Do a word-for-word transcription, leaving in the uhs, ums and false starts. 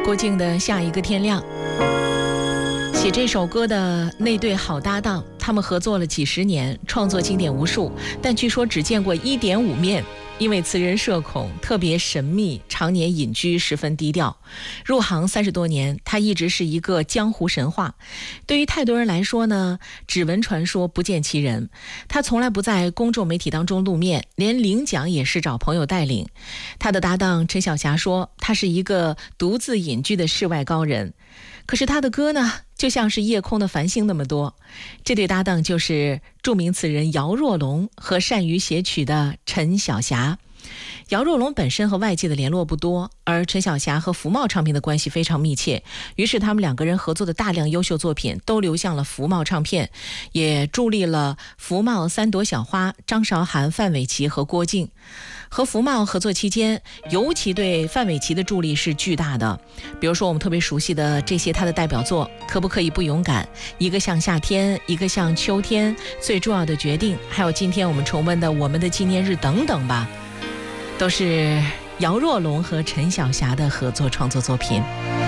郭靖的下一个天亮。写这首歌的那对好搭档，他们合作了几十年，创作经典无数，但据说只见过一点五面，因为此人社恐，特别神秘，常年隐居，十分低调。入行三十多年，他一直是一个江湖神话。对于太多人来说呢，只闻传说不见其人。他从来不在公众媒体当中露面，连领奖也是找朋友带领。他的搭档陈小霞说，他是一个独自隐居的世外高人。可是他的歌呢，就像是夜空的繁星那么多。这对搭档就是著名词人姚若龙和善于写曲的陈小霞。姚若龙本身和外界的联络不多，而陈小霞和福茂唱片的关系非常密切，于是他们两个人合作的大量优秀作品都流向了福茂唱片，也助力了福茂三朵小花、张韶涵、范玮琪和郭靖。和福茂合作期间，尤其对范玮琪的助力是巨大的。比如说我们特别熟悉的这些他的代表作，可不可以不勇敢，一个像夏天，一个像秋天，最重要的决定，还有今天我们重温的我们的纪念日等等吧，都是姚若龙和陈小霞的合作创作作品。